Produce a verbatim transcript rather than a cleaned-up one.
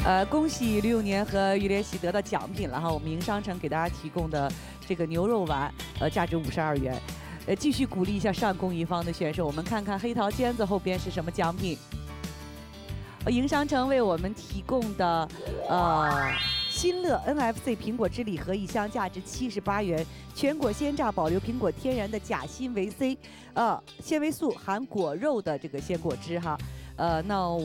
呃，恭喜吕永年和于连喜得到奖品了哈！我们营商城给大家提供的这个牛肉丸，呃，价值五十二元。呃，继续鼓励一下上攻一方的选手。我们看看黑桃尖子后边是什么奖品？呃，营商城为我们提供的呃新乐 N F C 苹果汁礼盒一箱，价值七十八元，全果鲜榨保留苹果天然的钾锌维 C， 呃，纤维素含果肉的这个鲜果汁哈。呃，那